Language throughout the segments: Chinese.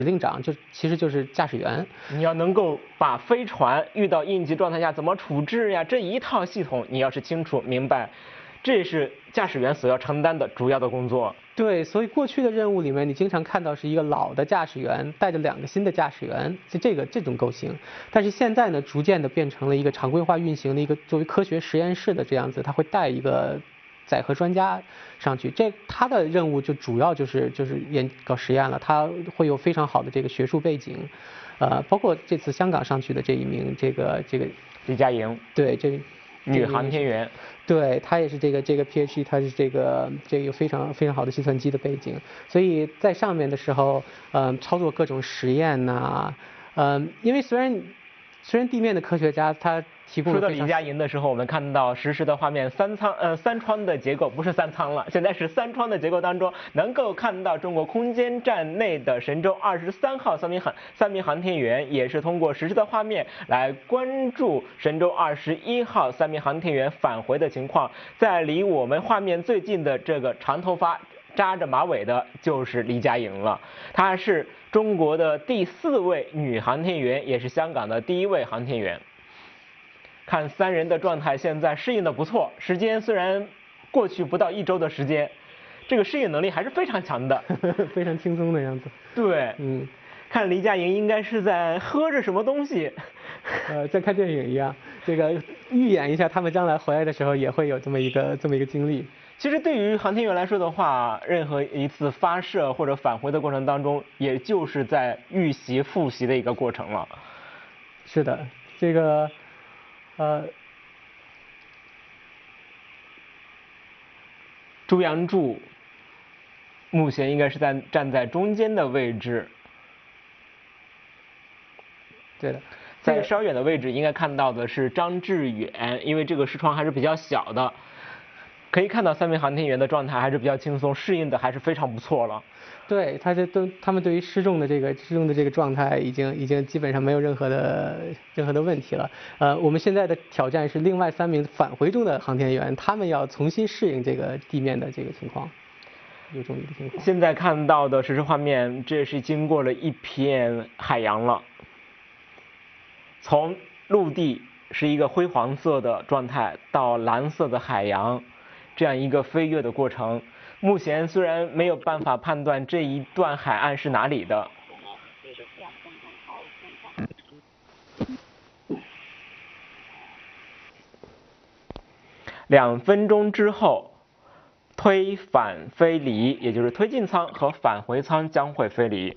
令长其实就是驾驶员， 你要能够把飞船遇到应急状态下怎么处置呀，这一套系统你要是清楚明白，这是驾驶员所要承担的主要的工作。 对，所以过去的任务里面，你经常看到是一个老的驾驶员带着2个新的驾驶员，这种构型。但是现在呢，逐渐的变成了一个常规化运行的一个作为科学实验室的这样子，他会带一个载荷专家上去，他的任务就主要就是搞实验了，他会有非常好的这个学术背景，包括这次香港上去的这一名这个李佳莹， 对， 女航天员， 对，她也是这个 PhD， 她是这个有非常非常好的计算机的背景，所以在上面的时候，操作各种实验呐，因为虽然地面的科学家他提供说到李佳莹的时候，我们看到实时的画面，三窗的结构不是3舱了，现在是3窗的结构当中，能够看到中国空间站内的神舟23号三名航天员，也是通过实时的画面来关注神舟21号3名航天员返回的情况。在离我们画面最近的这个长头发扎着马尾的就是李佳莹了，她是中国的第4位女航天员，也是香港的第1位航天员。看3人的状态，现在适应的不错，时间虽然过去不到1周的时间，这个适应能力还是非常强的， 非常轻松的样子。 对，看李佳莹应该是在喝着什么东西， 在看电影一样，这个预演一下他们将来回来的时候也会有这么一个经历。 其实对于航天员来说的话，任何一次发射或者返回的过程当中，也就是在预习复习的一个过程了。 是的，这个朱杨柱目前应该是站在中间的位置。 对的， 在稍远的位置应该看到的是张志远，因为这个视窗还是比较小的，可以看到3名航天员的状态还是比较轻松，适应的还是非常不错了。 对，他们对于失重的这个状态已经基本上没有任何的问题了。我们现在的挑战是另外3名返回中的航天员，他们要重新适应这个地面的这个情况，有重力的情况。 现在看到的实时画面，这是经过了一片海洋了，从陆地是一个灰黄色的状态到蓝色的海洋，这样一个飞跃的过程。目前虽然没有办法判断这一段海岸是哪里的，2分钟之后，推返飞离，也就是推进舱和返回舱将会飞离。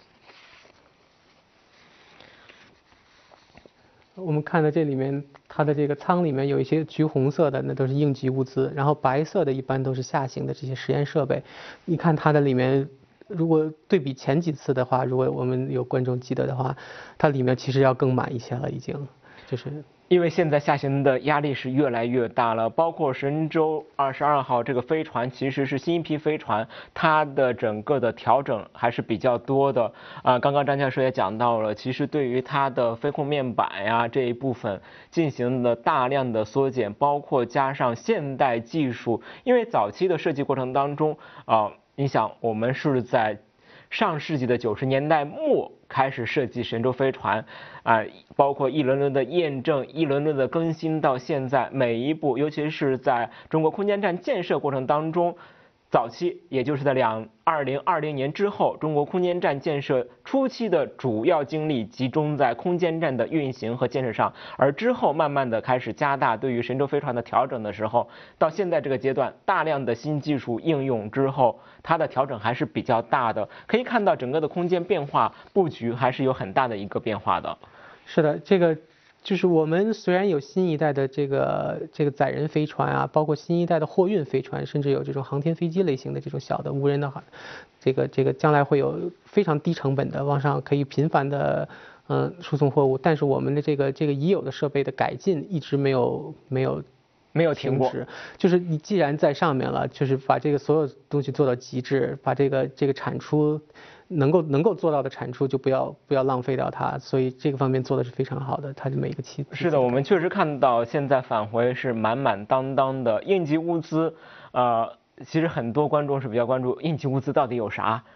我们看到这里面，它的这个舱里面有一些橘红色的，那都是应急物资，然后白色的一般都是下行的这些实验设备。你看它的里面，如果对比前几次的话，如果我们有观众记得的话，它里面其实要更满一些了，已经就是。 因为现在下行的压力是越来越大了，包括神舟22号这个飞船其实是新一批飞船，它的整个的调整还是比较多的。刚刚张教授也讲到了，其实对于它的飞控面板呀这一部分进行了大量的缩减，包括加上现代技术。因为早期的设计过程当中，你想我们是在上世纪的90年代末开始设计神舟飞船，包括一轮轮的验证，一轮轮的更新，到现在每一步，尤其是在中国空间站建设过程当中，早期也就是在2020年之后，中国空间站建设初期的主要精力集中在空间站的运行和建设上，而之后慢慢的开始加大对于神舟飞船的调整的时候，到现在这个阶段，大量的新技术应用之后，它的调整还是比较大的，可以看到整个的空间变化布局还是有很大的一个变化的。 是的，这个就是我们虽然有新一代的这个载人飞船啊，包括新一代的货运飞船，甚至有这种航天飞机类型的这种小的无人的这个将来会有非常低成本的往上可以频繁的输送货物，但是我们的这个已有的设备的改进一直没有停过，就是你既然在上面了，就是把这个所有东西做到极致，把这个产出能够做到的产出就不要浪费掉它，所以这个方面做的是非常好的。它的每一个期是的，我们确实看到现在返回是满满当当的应急物资。其实很多观众是比较关注应急物资到底有啥。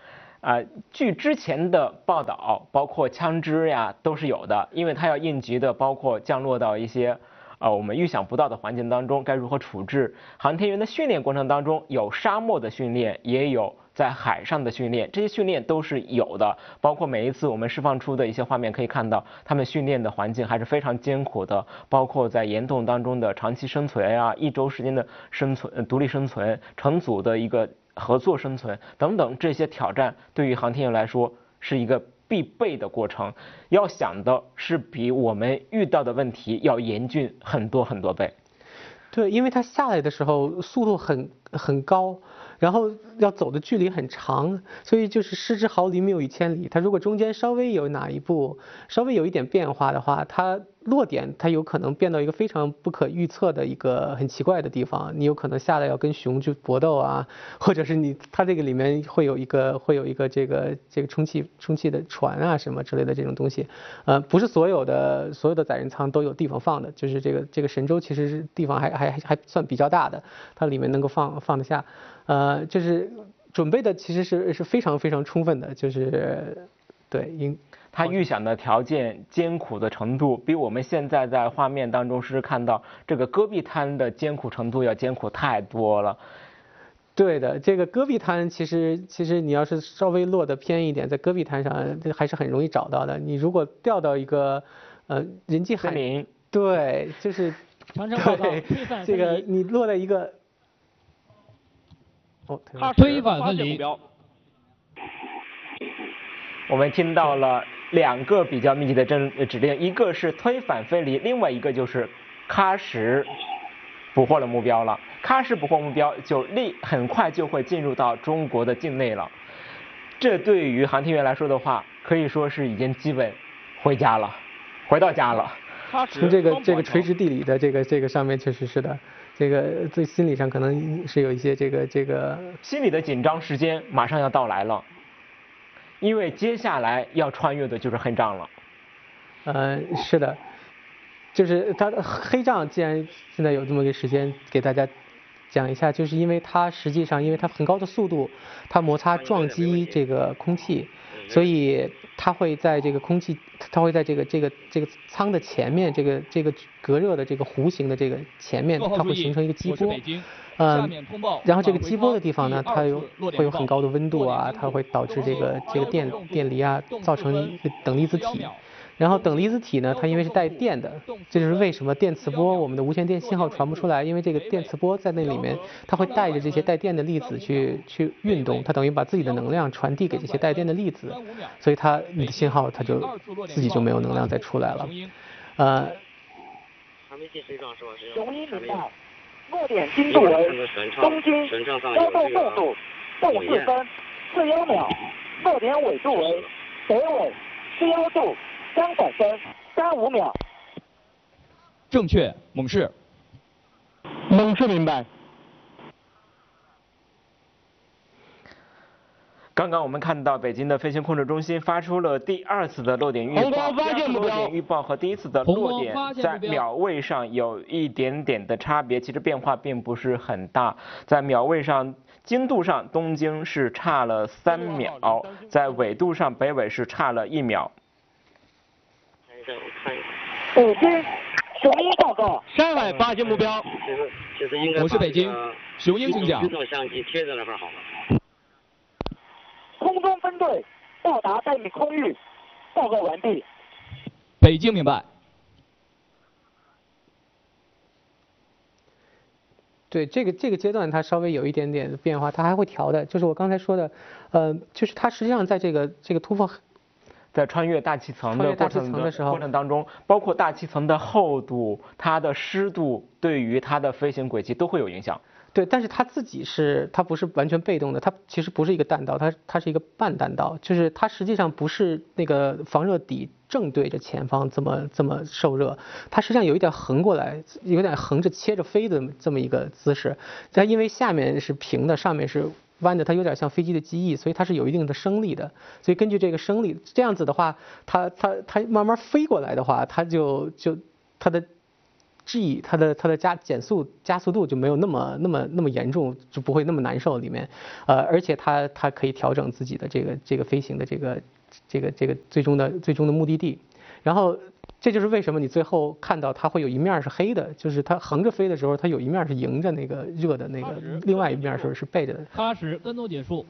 据之前的报道，包括枪支呀都是有的，因为它要应急的，包括降落到一些我们预想不到的环境当中，该如何处置？航天员的训练过程当中，有沙漠的训练，也有在海上的训练，这些训练都是有的。包括每一次我们释放出的一些画面，可以看到他们训练的环境还是非常艰苦的，包括在岩洞当中的长期生存啊，1周时间的生存、独立生存、成组的一个合作生存等等，这些挑战对于航天员来说是一个必备的过程，要想的是比我们遇到的问题要严峻很多很多倍。 对，因为它下来的时候速度很高，然后要走的距离很长，所以就是失之毫厘，谬以千里。它如果中间稍微有哪一步稍微有一点变化的话，它落点它有可能变到一个非常不可预测的一个很奇怪的地方，你有可能下来要跟熊去搏斗啊，或者是它这个里面会有一个这个充气的船啊什么之类的这种东西，不是所有的载人舱都有地方放的，就是这个神舟其实是地方还算比较大的，它里面能够放得下，就是准备的其实是非常非常充分的，就是对他预想的条件艰苦的程度，比我们现在在画面当中是看到这个戈壁滩的艰苦程度要艰苦太多了。 对的，这个戈壁滩其实你要是稍微落得偏一点，在戈壁滩上还是很容易找到的。你如果掉到一个人迹罕林， 对，就是对这个你落在一个推反分离。 我们听到了2个比较密集的指令，一个是推反分离，另外一个就是喀什捕获了目标了。喀什捕获目标就很快就会进入到中国的境内了。这对于航天员来说的话，可以说是已经基本回到家了。 从这个垂直地理的这个上面确实是的，这个在心理上可能是有一些这个心理的紧张时间马上要到来了。因为接下来要穿越的就是黑障了。 是的，就是它黑障，既然现在有这么个时间给大家讲一下，就是因为它实际上因为它很高的速度，它摩擦撞击这个空气，所以它会在这个空气，它会在这个舱的前面，这个隔热的这个弧形的这个前面，它会形成一个激波。然后这个激波的地方呢，它会有很高的温度啊，它会导致这个电离啊，造成一个等离子体。然后等离子体呢，它因为是带电的，这就是为什么电磁波我们的无线电信号传不出来，因为这个电磁波在那里面，它会带着这些带电的粒子去运动，它等于把自己的能量传递给这些带电的粒子，所以你的信号它就自己就没有能量再出来了。 还没进水状是吧？ 雄鹰明报，落点精度为东经波动速度14分41秒，落点纬度为北纬71度3分35秒。 正确，猛士。 猛士明白。 刚刚我们看到北京的飞行控制中心发出了第2次的落点预报，落点预报和第1次的落点在秒位上有一点点的差别，其实变化并不是很大。在秒位上，经度上东经是差了3秒，在纬度上北纬是差了1秒。 北京雄鹰报告， 山外发现目标。 就是应该我是北京雄鹰军长。 移动相机贴在那块好了。 空中分队到达待命空域，报告完毕。 北京明白。 对，这个阶段它稍微有一点点的变化，它还会调的，就是我刚才说的，就是它实际上在这个突破， 在穿越大气层的过程当中，包括大气层的厚度、它的湿度，对于它的飞行轨迹都会有影响。 对，但是它不是完全被动的，它其实不是一个弹道，它是一个半弹道，就是它实际上不是那个防热底正对着前方这么受热，它实际上有一点横过来，有点横着切着飞的这么一个姿势。它因为下面是平的，上面是弯的，它有点像飞机的机翼，所以它是有一定的升力的。所以根据这个升力，这样子的话，它慢慢飞过来的话，它的 G 它的加速度就没有那么严重，就不会那么难受里面，而且它可以调整自己的这个飞行的这个最终的目的地，然后这就是为什么你最后看到它会有一面是黑的，就是它横着飞的时候，它有一面是迎着那个热的那个，另外一面是背着的。 80跟踪结束。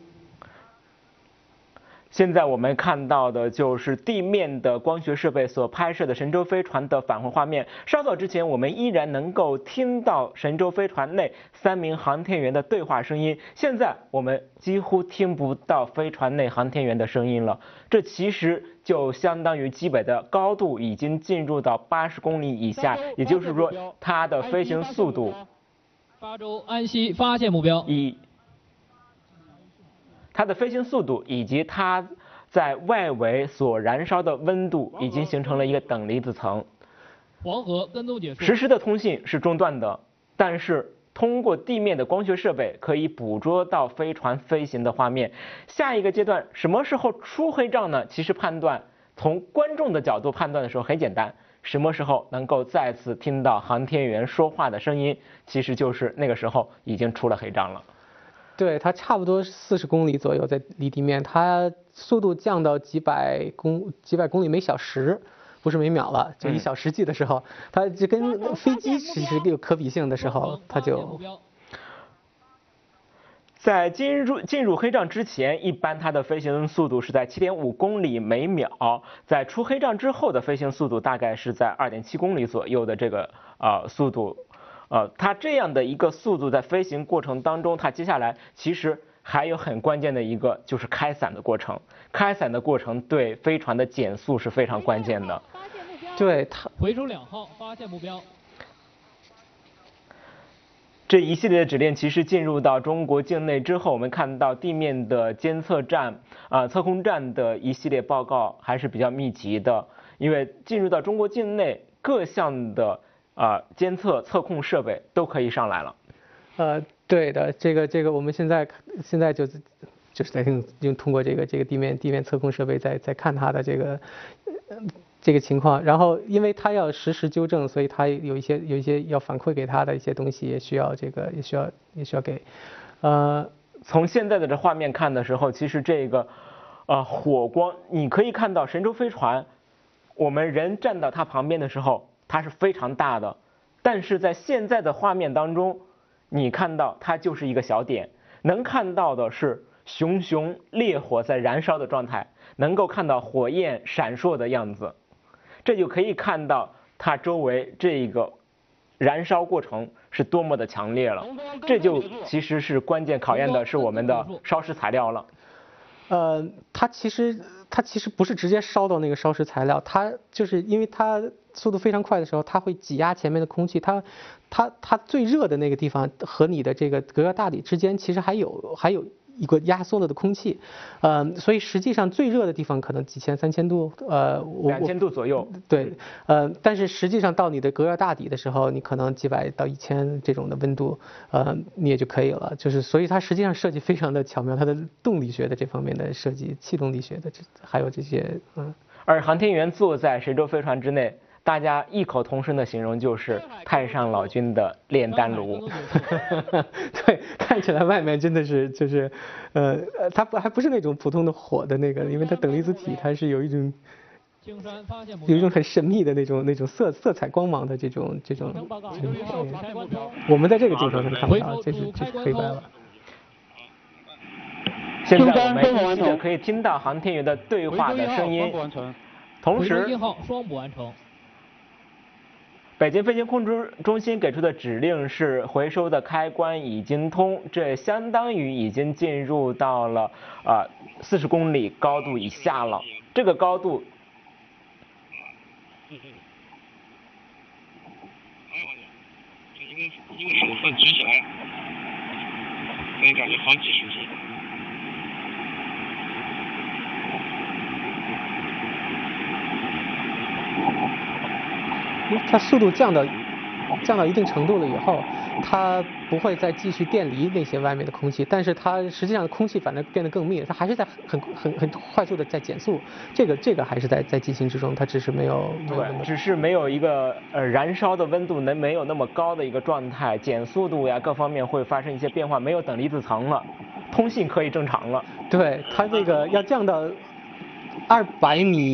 现在我们看到的就是地面的光学设备所拍摄的神舟飞船的返回画面。稍早之前，我们依然能够听到神舟飞船内3名航天员的对话声音。现在我们几乎听不到飞船内航天员的声音了。这其实就相当于机尾的高度已经进入到80公里以下，也就是说，它的飞行速度。 巴州安西发现目标。 它的飞行速度以及它在外围所燃烧的温度已经形成了一个等离子层。 黄河跟踪结束。 实时的通信是中断的，但是通过地面的光学设备可以捕捉到飞船飞行的画面。下一个阶段什么时候出黑障呢？其实判断从观众的角度判断的时候很简单，什么时候能够再次听到航天员说话的声音，其实就是那个时候已经出了黑障了。 对，它差不多40公里左右在离地面，它速度降到几百公里每小时，不是每秒了，就1小时几的时候，它就跟飞机其实有可比性的时候，它就。 在进入黑障之前，一般它的飞行速度是在7.5公里每秒，在出黑障之后的飞行速度大概是在2.7公里左右的这个速度。它这样的一个速度在飞行过程当中，它接下来其实还有很关键的一个就是开伞的过程。开伞的过程对飞船的减速是非常关键的。 对，它回收2号发现目标。 这一系列的指令其实进入到中国境内之后，我们看到地面的监测站测控站的一系列报告还是比较密集的，因为进入到中国境内各项的监测测控设备都可以上来了。 对的，这个我们现在就是在用通过这个地面测控设备在看它的这个情况，然后因为它要实时纠正，所以它有一些要反馈给它的一些东西，也需要给。 从现在的这画面看的时候，其实这个火光，你可以看到神舟飞船，我们人站到它旁边的时候，它是非常大的，但是在现在的画面当中，你看到它就是一个小点，能看到的是熊熊烈火在燃烧的状态，能够看到火焰闪烁的样子，这就可以看到它周围这个燃烧过程是多么的强烈了。这就其实是关键考验的是我们的烧蚀材料了。 它其实不是直接烧到那个烧蚀材料，它就是因为它速度非常快的时候，它会挤压前面的空气，它最热的那个地方和你的这个隔热大底之间其实还有一个压缩了的空气，所以实际上最热的地方可能几千3000度 ，2000度左右。 对，但是实际上到你的隔热大底的时候，你可能几百到1000这种的温度，你也就可以了。就是所以它实际上设计非常的巧妙，它的动力学的这方面的设计，气动力学的还有这些而航天员坐在神舟飞船之内，大家异口同声的形容就是太上老君的炼丹炉。 对，看起来外面真的是就是它还不是那种普通的火的那个，因为它等离子体它是有一种很神秘的那种色彩光芒的这种我们在这个镜头上看不到，这是黑白了。 现在我们依稀的可以听到航天员的对话的声音，同时双补完成。 北京飞行控制中心给出的指令是回收的开关已经通，这相当于已经进入到了40公里高度以下了。这个高度， 一个手份举起来，可以感觉好几十斤。 它速度降到一定程度了以后， 它不会再继续电离那些外面的空气，但是它实际上空气反而变得更密，它还是在很快速的在减速，这个还是在进行之中，它只是没有对，只是没有一个燃烧的温度没有那么高的一个状态，减速度呀各方面会发生一些变化，没有等离子层了，通信可以正常了。 对，它这个要降到200米。